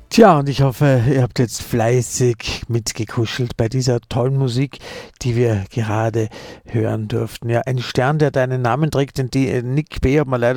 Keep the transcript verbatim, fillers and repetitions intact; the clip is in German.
Tja, und ich hoffe, ihr habt jetzt fleißig mitgekuschelt bei dieser tollen Musik, die wir gerade hören durften. Ja, ein Stern, der deinen Namen trägt, den die, Nick B. hat mir leider